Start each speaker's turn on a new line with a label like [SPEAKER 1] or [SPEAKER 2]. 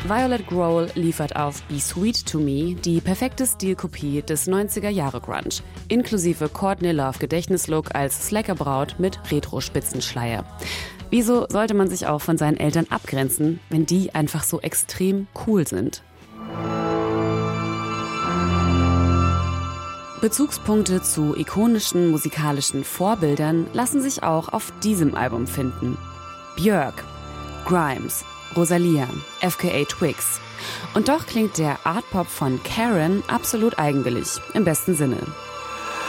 [SPEAKER 1] Violet Grohl liefert auf Be Sweet to Me die perfekte Stilkopie des 90er-Jahre-Grunge, inklusive Courtney Love Gedächtnislook als Slackerbraut mit Retro-Spitzenschleier. Wieso sollte man sich auch von seinen Eltern abgrenzen, wenn die einfach so extrem cool sind? Bezugspunkte zu ikonischen musikalischen Vorbildern lassen sich auch auf diesem Album finden. Björk, Grimes, Rosalia, FKA Twigs. Und doch klingt der Artpop von Karen absolut eigenwillig, im besten Sinne.